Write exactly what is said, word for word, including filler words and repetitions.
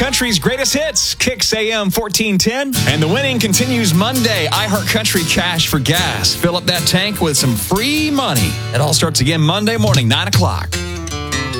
Country's greatest hits, Kicks A M fourteen ten. And the winning continues Monday. iHeart Country Cash for gas. Fill up that tank with some free money. It all starts again Monday morning, nine o'clock.